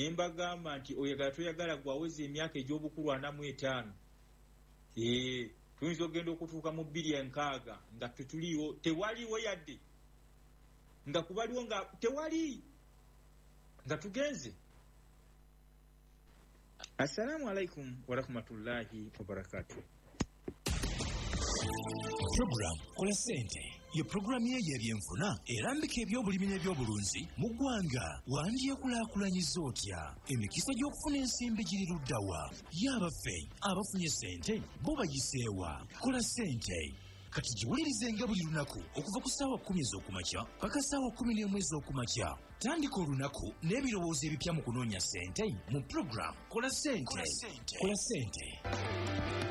ne mbagamba nti oyagala toyagala gwaweza emyaka egy'obukulu 45 tuyinza okugenda okutuuka mu 260 nga tetuliiwo, tewaliwo yadde nga kubaliwo nga tewali nga tugenze. Assalamu alaikum warahmatullahi wabarakatuh. Program Kola Sente ye programu y'ebyenfuna erambika ebyobulimi n'ebyobulunzi mu ggwanga. Wandyekulaakulanyiza otya? Emikisa gy'okufuna ensimbi giri luddawa? Y'abaffe abafunye sente bo bagiseewa? Kola Sente kati giwulirizenga buli lunaku okuva ku ssaawa 10 ez'okumakya paka ssaawa 11 ez'okumakya. Tandika olunaku n'ebirowoozo ebipya mu kunoonya sente mu program Kola Sente. Kola Sente.